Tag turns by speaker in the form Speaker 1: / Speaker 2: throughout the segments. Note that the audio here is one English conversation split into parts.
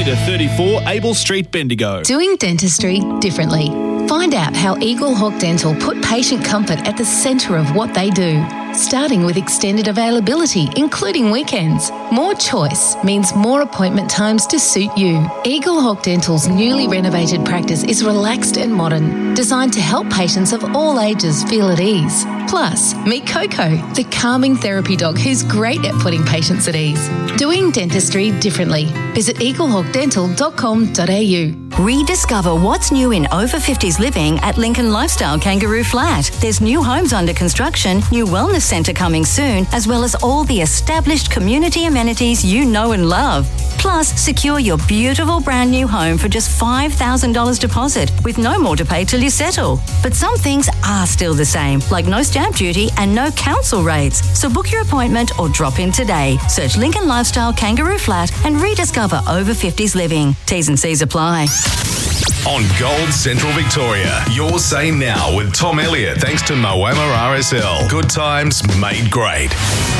Speaker 1: to 34 Able Street, Bendigo.
Speaker 2: Doing dentistry differently. Find out how Eagle Hawk Dental put patient comfort at the centre of what they do. Starting with extended availability, including weekends. More choice means more appointment times to suit you. Eagle Hawk Dental's newly renovated practice is relaxed and modern, designed to help patients of all ages feel at ease. Plus, meet Coco, the calming therapy dog who's great at putting patients at ease. Doing dentistry differently. Visit eaglehawkdental.com.au.
Speaker 3: Rediscover what's new in over 50s living at Lincoln Lifestyle Kangaroo Flat. There's new homes under construction, new wellness centre coming soon, as well as all the established community amenities you know and love. Plus, secure your beautiful brand new home for just $5,000 deposit with no more to pay till you settle. But some things are still the same, like no stamp duty and no council rates. So book your appointment or drop in today. Search Lincoln Lifestyle Kangaroo Flat and rediscover over 50s living. T's and C's apply.
Speaker 4: On Gold Central Victoria, your say now with Tom Elliott, thanks to Moama RSL. Good times made great.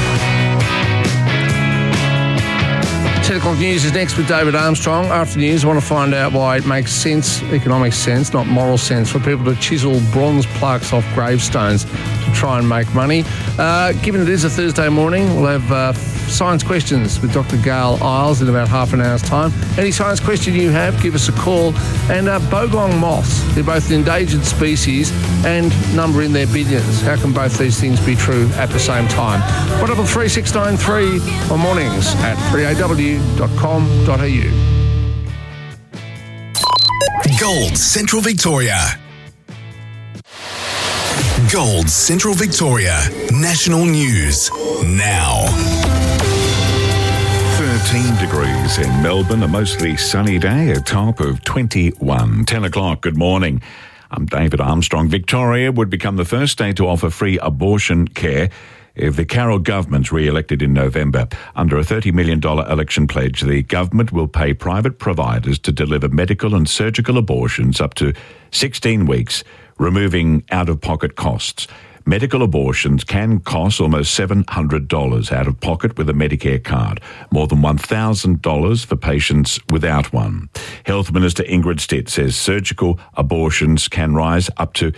Speaker 5: 10 o'clock news is next with David Armstrong. After news, I want to find out why it makes sense, economic sense, not moral sense, for people to chisel bronze plaques off gravestones to try and make money. Given it is a Thursday morning, we'll have science questions with Dr. Gail Isles in about half an hour's time. Any science question you have, give us a call. And bogong moths, they're both an endangered species and number in their billions. How can both these things be true at the same time? 133 on mornings at 3aw.com.au.
Speaker 4: Gold Central Victoria. Gold Central Victoria. National news now.
Speaker 6: 13 degrees in Melbourne, a mostly sunny day, a top of 21. 10 o'clock, good morning. I'm David Armstrong. Victoria would become the first state to offer free abortion care if the Carroll government's re-elected in November. Under a $30 million election pledge, the government will pay private providers to deliver medical and surgical abortions up to 16 weeks, removing out-of-pocket costs. Medical abortions can cost almost $700 out of pocket with a Medicare card, more than $1,000 for patients without one. Health Minister Ingrid Stitt says surgical abortions can rise up to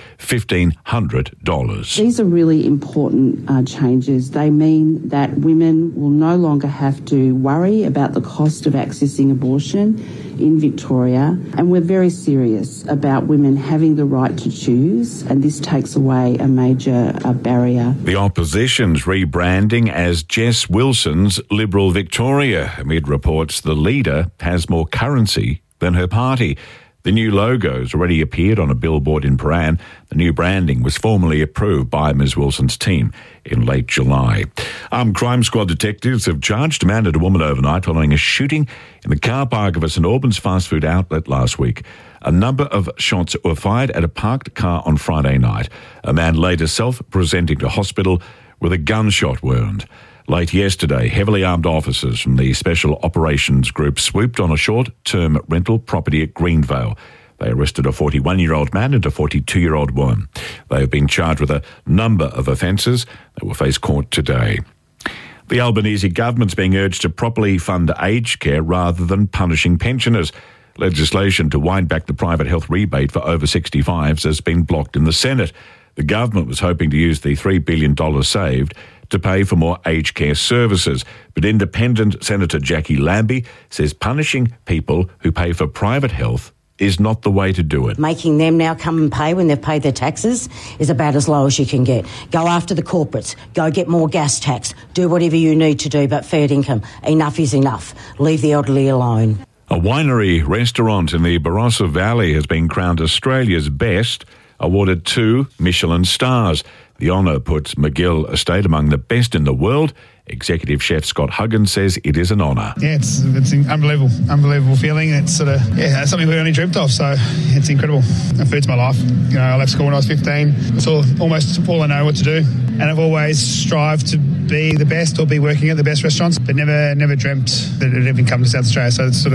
Speaker 6: $1,500.
Speaker 7: These are really important changes. They mean that women will no longer have to worry about the cost of accessing abortion in Victoria, and we're very serious about women having the right to choose, and this takes away a major barrier.
Speaker 6: The opposition's rebranding as Jess Wilson's Liberal Victoria, amid reports the leader has more currency than her party. The new logo's already appeared on a billboard in Prahran. The new branding was formally approved by Ms Wilson's team in late July. Armed Crime Squad detectives have charged a man and a woman overnight following a shooting in the car park of a St Albans fast food outlet last week. A number of shots were fired at a parked car on Friday night. A man later self-presenting to hospital with a gunshot wound. Late yesterday, heavily armed officers from the Special Operations Group swooped on a short-term rental property at Greenvale. They arrested a 41-year-old man and a 42-year-old woman. They have been charged with a number of offences. They will face court today. The Albanese government's being urged to properly fund aged care rather than punishing pensioners. Legislation to wind back the private health rebate for over 65s has been blocked in the Senate. The government was hoping to use the $3 billion saved to pay for more aged care services. But independent Senator Jackie Lambie says punishing people who pay for private health is not the way to do it.
Speaker 8: Making them now come and pay when they've paid their taxes is about as low as you can get. Go after the corporates. Go get more gas tax. Do whatever you need to do, but fair income. Enough is enough. Leave the elderly alone.
Speaker 6: A winery restaurant in the Barossa Valley has been crowned Australia's best, awarded 2 Michelin stars. The honour puts McGill Estate among the best in the world. Executive Chef Scott Huggins says it is an honour.
Speaker 9: Yeah, it's an unbelievable feeling. It's sort of, it's something we only dreamt of, so it's incredible. Food's my life. You know, I left school when I was 15. It's almost all I know what to do. And I've always strived to be the best or be working at the best restaurants, but never dreamt that it would even come to South Australia. So it's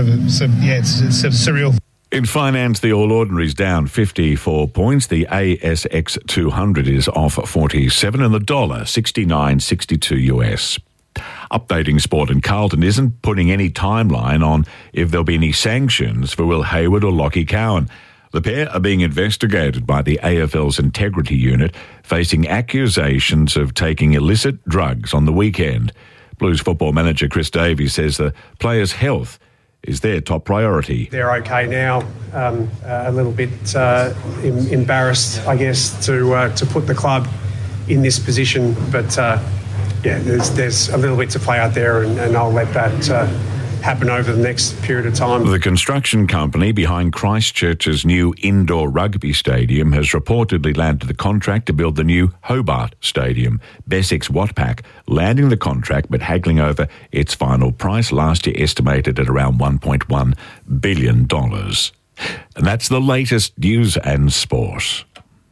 Speaker 9: it's surreal.
Speaker 6: In finance, the All Ordinary's down 54 points. The ASX 200 is off 47 and the dollar 69.62 US. Updating Sport and Carlton isn't putting any timeline on if there'll be any sanctions for Will Hayward or Lockie Cowan. The pair are being investigated by the AFL's Integrity Unit, facing accusations of taking illicit drugs on the weekend. Blues football manager Chris Davies says the players' health is their top priority.
Speaker 10: They're okay now, a little bit embarrassed, I guess, to put the club in this position. But, there's a little bit to play out there, and I'll let that happen over the next period of time. The
Speaker 6: construction company behind Christchurch's new indoor rugby stadium has reportedly landed the contract to build the new Hobart Stadium. Bessex Watpac landing the contract but haggling over its final price, last year estimated at around $1.1 billion. And that's the latest news and sport.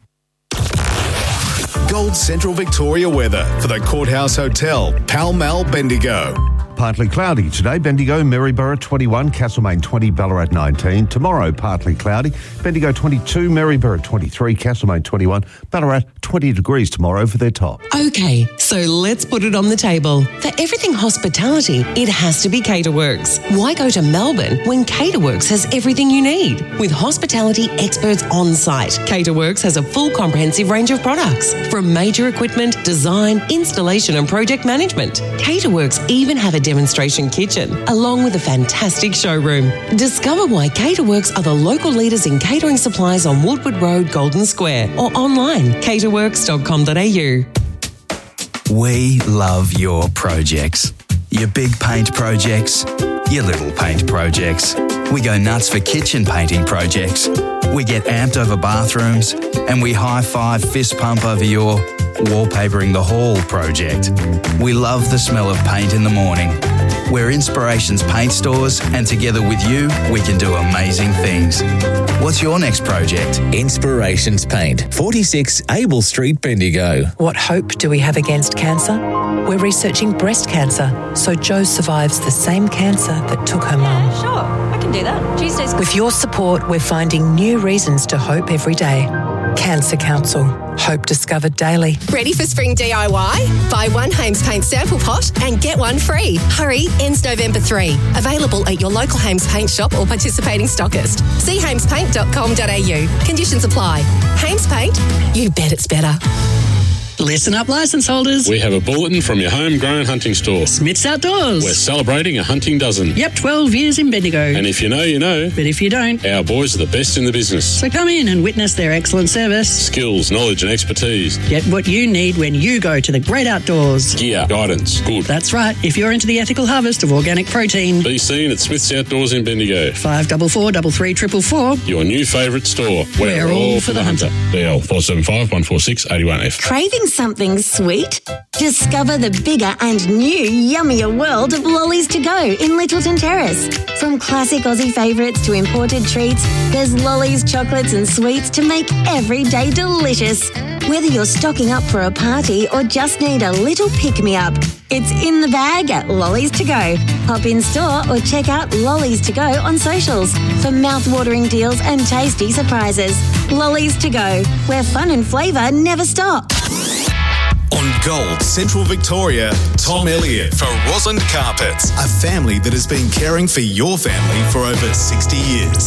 Speaker 4: Gold Central Victoria weather for the Courthouse Hotel, Pall Mall, Bendigo.
Speaker 11: Partly cloudy today. Bendigo, Maryborough 21, Castlemaine 20, Ballarat 19. Tomorrow, partly cloudy. Bendigo 22, Maryborough 23, Castlemaine 21, Ballarat 20 degrees tomorrow for their top.
Speaker 12: Okay, so let's put it on the table. For everything hospitality, it has to be Caterworks. Why go to Melbourne when Caterworks has everything you need? With hospitality experts on site, Caterworks has a full comprehensive range of products, from major equipment, design, installation and project management. Caterworks even have a demonstration kitchen, along with a fantastic showroom. Discover why Caterworks are the local leaders in catering supplies on Woodward Road, Golden Square, or online, caterworks.com.au.
Speaker 13: We love your projects. Your big paint projects, your little paint projects. We go nuts for kitchen painting projects. We get amped over bathrooms, and we high-five fist pump over your wallpapering the hall project. We love the smell of paint in the morning. We're Inspirations Paint Stores, and together with you, we can do amazing things. What's your next project?
Speaker 14: Inspirations Paint, 46 Abel Street, Bendigo.
Speaker 15: What hope do we have against cancer? We're researching breast cancer, so Jo survives the same cancer that took her mum.
Speaker 16: Sure, I can do that. Tuesdays.
Speaker 15: With your support, we're finding new reasons to hope every day. Cancer Council. Hope discovered daily.
Speaker 17: Ready for spring DIY? Buy one Hames Paint sample pot and get one free. Hurry, ends November 3. Available at your local Hames Paint shop or participating stockist. See hamespaint.com.au. Conditions apply. Hames Paint, you bet it's better.
Speaker 18: Listen up, licence holders.
Speaker 19: We have a bulletin from your homegrown hunting store.
Speaker 18: Smith's Outdoors.
Speaker 19: We're celebrating a hunting dozen.
Speaker 18: Yep, 12 years in Bendigo.
Speaker 19: And if you know, you know.
Speaker 18: But if you don't,
Speaker 19: our boys are the best in the business.
Speaker 18: So come in and witness their excellent service.
Speaker 19: Skills, knowledge and expertise.
Speaker 18: Get what you need when you go to the great outdoors.
Speaker 19: Gear, guidance, good.
Speaker 18: That's right. If you're into the ethical harvest of organic protein.
Speaker 19: Be seen at Smith's Outdoors in Bendigo.
Speaker 18: 544 33 444.
Speaker 19: Your new favourite store.
Speaker 18: We're all for the hunter.
Speaker 19: DL 475 146 81F.
Speaker 20: Craving something sweet? Discover the bigger and new yummier world of Lollies to Go in Littleton Terrace. From classic Aussie favourites to imported treats, there's Lollies, chocolates and sweets to make every day delicious. Whether you're stocking up for a party or just need a little pick-me-up, it's in the bag at Lollies to Go. Hop in store or check out Lollies to Go on socials for mouth-watering deals and tasty surprises. Lollies to Go, where fun and flavour never stop.
Speaker 4: On Gold Central Victoria, Tom Elliott for Rosalind Carpets, a family that has been caring for your family for over 60 years.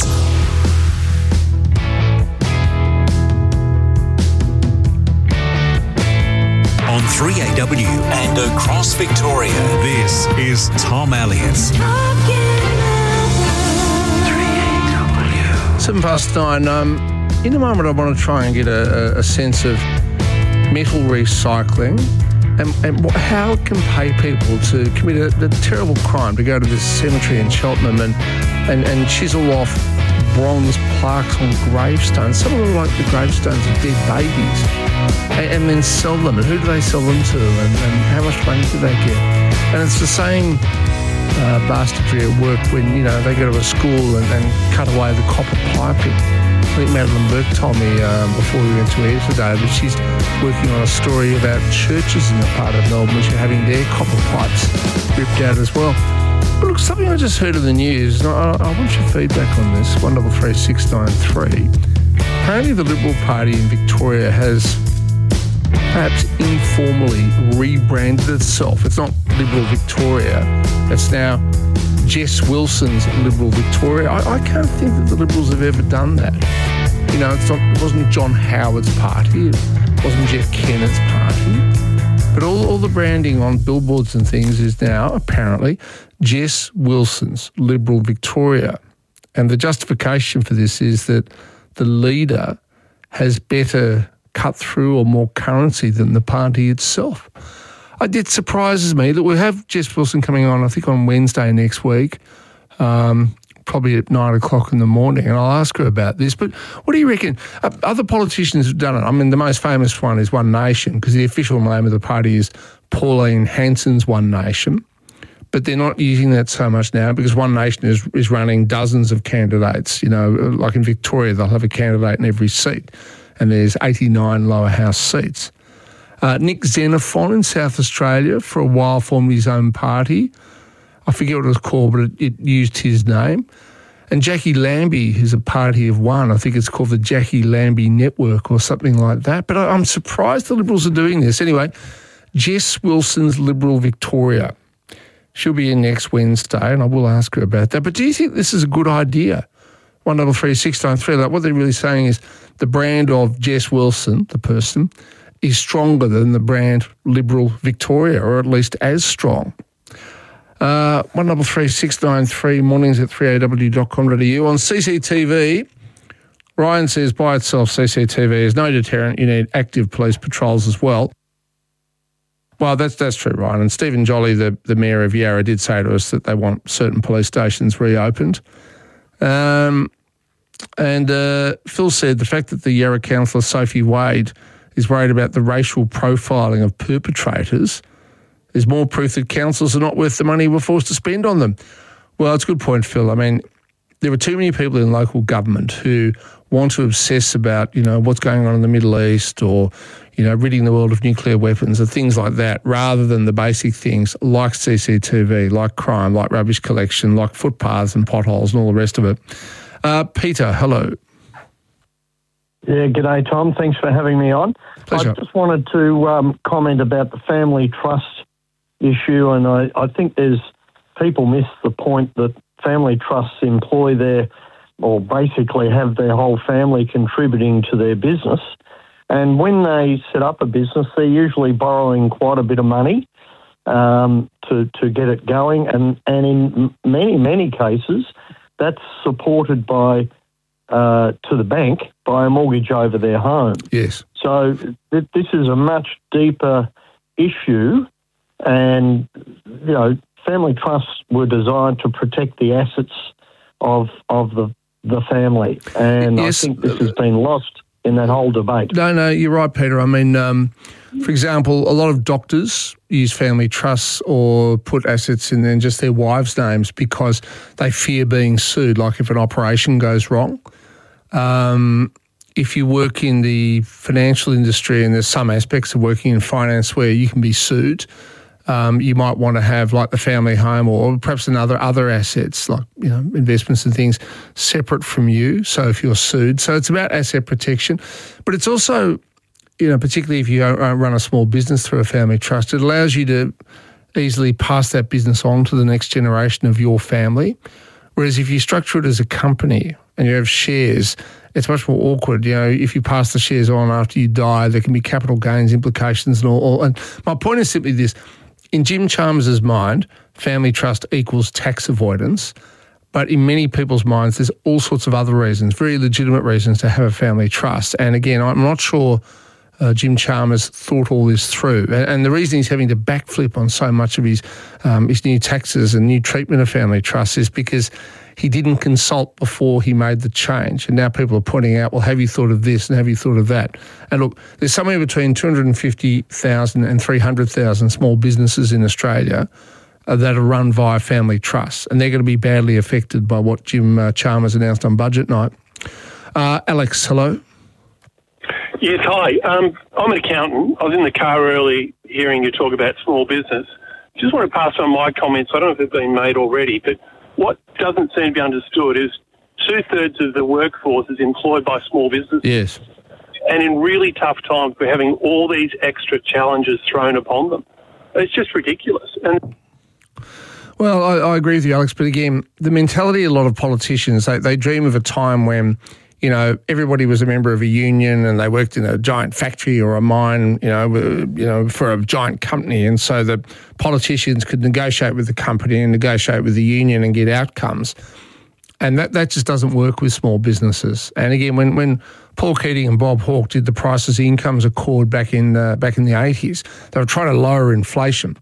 Speaker 4: On 3AW and across Victoria, this is Tom Elliott's 3AW.
Speaker 5: 9:07. In a moment, I want to try and get a sense of metal recycling and how it can pay people to commit a terrible crime, to go to this cemetery in Cheltenham and chisel off bronze plaques on gravestones. Some of them are like the gravestones of dead babies, and then sell them. And who do they sell them to, and how much money do they get? And it's the same bastardry at work when, you know, they go to a school and cut away the copper piping. I think Madeline Burke told me before we went to air today that she's working on a story about churches in the part of Melbourne which are having their copper pipes ripped out as well. But look, something I just heard in the news, and I want your feedback on this, 133693. Apparently the Liberal Party in Victoria has perhaps informally rebranded itself. It's not Liberal Victoria. It's now Jess Wilson's Liberal Victoria. I can't think that the Liberals have ever done that. You know, it wasn't John Howard's party. It wasn't Jeff Kennett's party. But all the branding on billboards and things is now, apparently, Jess Wilson's Liberal Victoria. And the justification for this is that the leader has better cut through or more currency than the party itself. It surprises me that we'll have Jess Wilson coming on, I think, on Wednesday next week, probably at 9 o'clock in the morning, and I'll ask her about this. But what do you reckon? Other politicians have done it. I mean, the most famous one is One Nation, because the official name of the party is Pauline Hanson's One Nation. But they're not using that so much now because One Nation is running dozens of candidates. You know, like in Victoria, they'll have a candidate in every seat, and there's 89 lower house seats. Nick Xenophon in South Australia for a while formed his own party. I forget what it was called, but it used his name. And Jackie Lambie is a party of one. I think it's called the Jackie Lambie Network or something like that. But I'm surprised the Liberals are doing this. Anyway, Jess Wilson's Liberal Victoria. She'll be in next Wednesday, and I will ask her about that. But do you think this is a good idea? 133 693. Like what they're really saying is the brand of Jess Wilson, the person, is stronger than the brand Liberal Victoria, or at least as strong. 133 693, mornings at 3aw.com.au. On CCTV, Ryan says by itself CCTV is no deterrent. You need active police patrols as well. Well, that's true, Ryan. And Stephen Jolly, the Mayor of Yarra, did say to us that they want certain police stations reopened. And Phil said the fact that the Yarra councillor, Sophie Wade, is worried about the racial profiling of perpetrators is more proof that councils are not worth the money we're forced to spend on them. Well, it's a good point, Phil. I mean, there are too many people in local government who want to obsess about, you know, what's going on in the Middle East or, you know, ridding the world of nuclear weapons or things like that, rather than the basic things like CCTV, like crime, like rubbish collection, like footpaths and potholes and all the rest of it. Peter, hello.
Speaker 21: Yeah, g'day, Tom. Thanks for having me on.
Speaker 5: Pleasure.
Speaker 21: I just wanted to comment about the family trust issue, and I think people miss the point that family trusts employ or basically have their whole family contributing to their business. And when they set up a business, they're usually borrowing quite a bit of money to get it going. And in many, many cases, that's supported by to the bank by a mortgage over their home.
Speaker 5: Yes.
Speaker 21: So this is a much deeper issue, and you know, family trusts were designed to protect the assets of the family, and yes, I think this has been lost in that whole debate.
Speaker 5: No, you're right, Peter. I mean, for example, a lot of doctors use family trusts or put assets in just their wives' names because they fear being sued, like if an operation goes wrong. If you work in the financial industry, and there's some aspects of working in finance where you can be sued, you might want to have like the family home or perhaps other assets like, you know, investments and things separate from you. So if you're sued, so it's about asset protection, but it's also, you know, particularly if you run a small business through a family trust, it allows you to easily pass that business on to the next generation of your family. Whereas if you structure it as a company and you have shares, it's much more awkward. You know, if you pass the shares on after you die, there can be capital gains implications and all. And my point is simply this. In Jim Chalmers' mind, family trust equals tax avoidance. But in many people's minds, there's all sorts of other reasons, very legitimate reasons to have a family trust. And again, I'm not sure Jim Chalmers thought all this through. And the reason he's having to backflip on so much of his new taxes and new treatment of family trusts is because he didn't consult before he made the change. And now people are pointing out, well, have you thought of this and have you thought of that? And look, there's somewhere between 250,000 and 300,000 small businesses in Australia that are run via family trusts, and they're going to be badly affected by what Jim Chalmers announced on budget night. Alex, hello.
Speaker 22: Yes, hi. I'm an accountant. I was in the car early hearing you talk about small business. Just want to pass on my comments. I don't know if they've been made already, but what doesn't seem to be understood is 2/3 of the workforce is employed by small businesses.
Speaker 5: Yes.
Speaker 22: And in really tough times, we're having all these extra challenges thrown upon them. It's just ridiculous. And
Speaker 5: well, I agree with you, Alex, but again, the mentality of a lot of politicians, they dream of a time when, you know, everybody was a member of a union and they worked in a giant factory or a mine, you know, for a giant company, and so the politicians could negotiate with the company and negotiate with the union and get outcomes. And that just doesn't work with small businesses. And again, when Paul Keating and Bob Hawke did the Prices Incomes Accord back in the 80s, they were trying to lower inflation.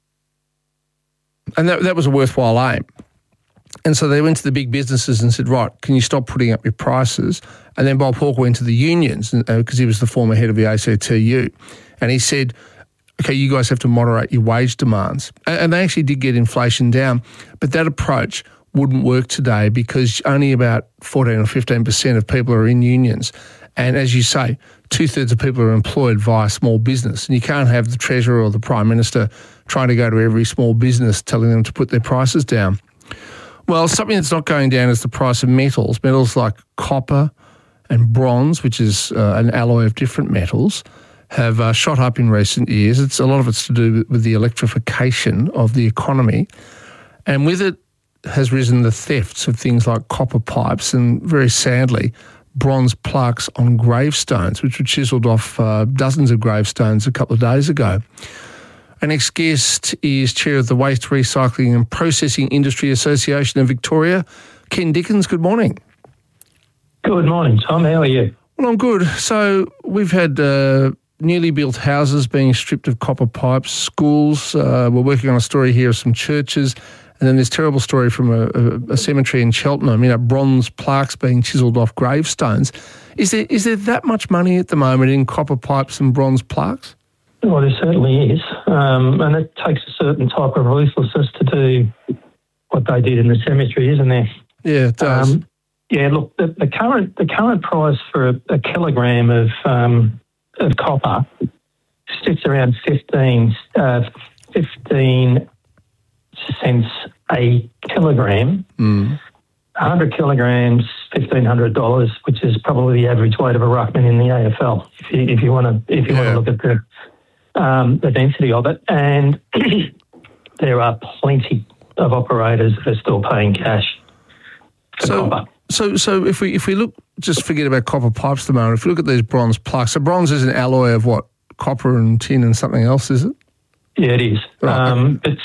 Speaker 5: And that was a worthwhile aim. And so they went to the big businesses and said, right, can you stop putting up your prices? And then Bob Hawke went to the unions because he was the former head of the ACTU. And he said, okay, you guys have to moderate your wage demands. And they actually did get inflation down. But that approach wouldn't work today because only about 14 or 15% of people are in unions. And as you say, 2/3 of people are employed via small business. And you can't have the Treasurer or the Prime Minister trying to go to every small business telling them to put their prices down. Well, something that's not going down is the price of metals. Metals like copper and bronze, which is an alloy of different metals, have shot up in recent years. A lot of it's to do with the electrification of the economy. And with it has risen the thefts of things like copper pipes and, very sadly, bronze plaques on gravestones, which were chiselled off dozens of gravestones a couple of days ago. Our next guest is Chair of the Waste Recycling and Processing Industry Association of Victoria, Ken Dickens. Good morning.
Speaker 1: Good morning, Tom. How are you?
Speaker 5: Well, I'm good. So we've had newly built houses being stripped of copper pipes, schools. We're working on a story here of some churches. And then this terrible story from a cemetery in Cheltenham, you know, bronze plaques being chiselled off gravestones. Is there that much money at the moment in copper pipes and bronze plaques?
Speaker 1: Well, there certainly is. And it takes a certain type of ruthlessness to do what they did in the cemetery, isn't there?
Speaker 5: Yeah, it does.
Speaker 1: Yeah, look, the current price for a kilogram of copper sits around 15 cents a kilogram. 100 kilograms, $1,500, which is probably the average weight of a ruckman in the AFL. If you want to look at the density of it, and there are plenty of operators that are still paying cash for copper.
Speaker 5: So if we look, just forget about copper pipes at the moment. If we look at these bronze plaques, so bronze is an alloy of what? Copper and tin and something else, is it?
Speaker 1: Yeah, it is.
Speaker 5: Right.
Speaker 1: It's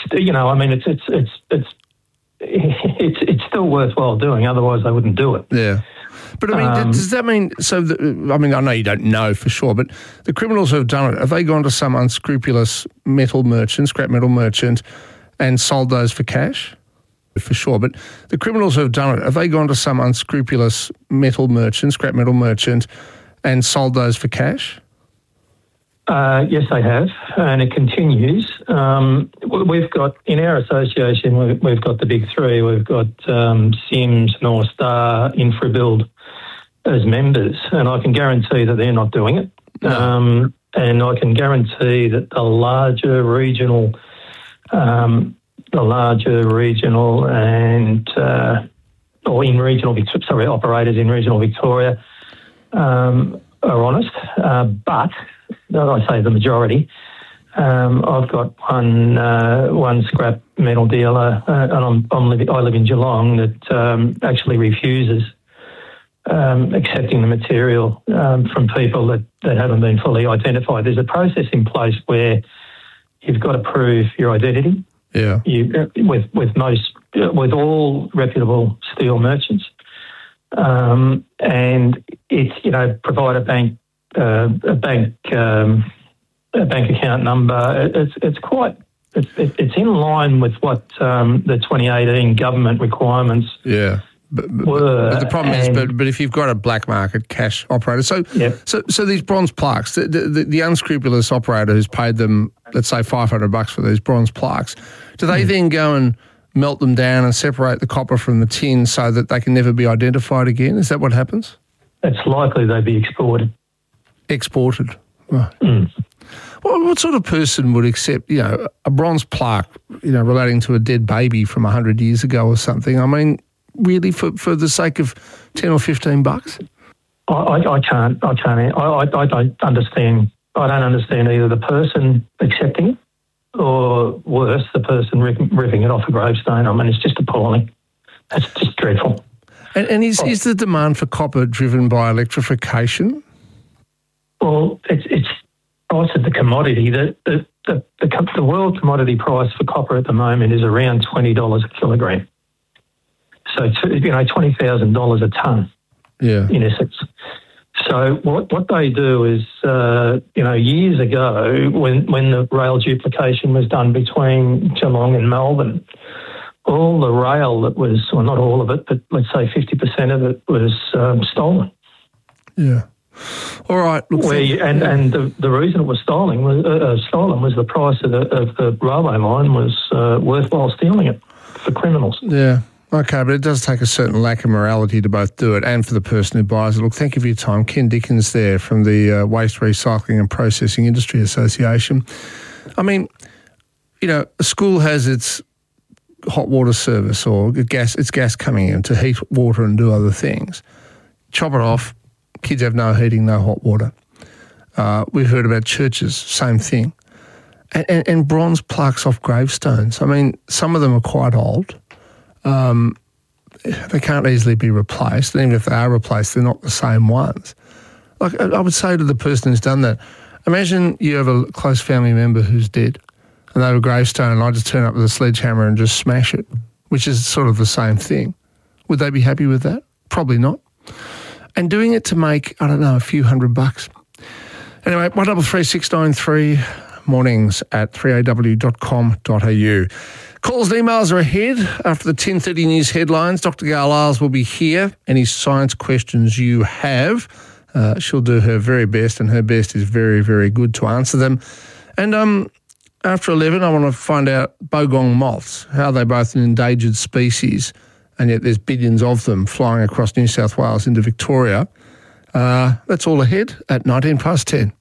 Speaker 1: it's still worthwhile doing. Otherwise, they wouldn't do it.
Speaker 5: Yeah. But I mean, does that mean? I know you don't know for sure, but the criminals who have done it, have they gone to some unscrupulous scrap metal merchant, and sold those for cash? For sure, but the criminals who have done it, have they gone to some unscrupulous scrap metal merchant, and sold those for cash?
Speaker 1: Yes, they have, and it continues. We've got, in our association, we've got the big three. We've got Sims, North Star, InfraBuild as members, and I can guarantee that they're not doing it. No. And I can guarantee that the larger regional operators in regional Victoria are honest, but I say the majority. I've got one scrap metal dealer, and I live in Geelong, that actually refuses accepting the material from people that haven't been fully identified. There's a process in place where you've got to prove your identity.
Speaker 5: Yeah.
Speaker 1: With all reputable steel merchants, and it's provide a bank account number. It's in line with what the 2018 government requirements.
Speaker 5: Yeah. But the problem is, but if you've got a black market cash operator, so these bronze plaques, the unscrupulous operator who's paid them, let's say $500 for these bronze plaques, do they then go and melt them down and separate the copper from the tin so that they can never be identified again? Is that what happens?
Speaker 1: It's likely they'd be exported.
Speaker 5: Exported, right. Well, what sort of person would accept, a bronze plaque, relating to a dead baby from 100 years ago or something? I mean, really, for the sake of $10 or $15?
Speaker 1: I can't. I don't understand. I don't understand either the person accepting it or, worse, the person ripping it off a gravestone. I mean, it's just appalling. It's just dreadful.
Speaker 5: And is the demand for copper driven by electrification?
Speaker 1: Well, it's price of the commodity. The world commodity price for copper at the moment is around $20 a kilogram. So, $20,000 a tonne.
Speaker 5: Yeah.
Speaker 1: In essence. So what they do is, years ago when the rail duplication was done between Geelong and Melbourne, all the rail that was, well, not all of it, but let's say 50% of it was stolen.
Speaker 5: Yeah. All right. Look,
Speaker 1: and the reason it was stolen was the price of the railway line was worthwhile stealing it for criminals.
Speaker 5: Yeah. Okay, but it does take a certain lack of morality to both do it and for the person who buys it. Look, thank you for your time. Ken Dickens there from the Waste Recycling and Processing Industry Association. I mean, a school has its hot water service or its gas coming in to heat water and do other things. Chop it off. Kids have no heating, no hot water. We've heard about churches, same thing. And bronze plaques off gravestones. I mean, some of them are quite old. They can't easily be replaced. And even if they are replaced, they're not the same ones. Like I would say to the person who's done that, imagine you have a close family member who's dead and they have a gravestone and I just turn up with a sledgehammer and just smash it, which is sort of the same thing. Would they be happy with that? Probably not. And doing it to make, I don't know, a few $100. Anyway, 133693 mornings at 3aw.com.au. Calls and emails are ahead after the 10:30 news headlines. Dr. Garlisles will be here. Any science questions you have, she'll do her very best, and her best is very, very good to answer them. And after 11, I want to find out bogong moths, how they're both an endangered species, and yet there's billions of them flying across New South Wales into Victoria. That's all ahead at 10:19.